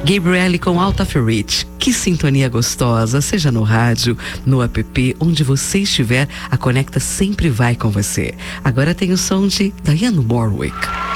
Gabrielle com Out of Reach. Que sintonia gostosa, seja no rádio, no app, onde você estiver, a Conecta sempre vai com você. Agora tem o som de Dionne Warwick.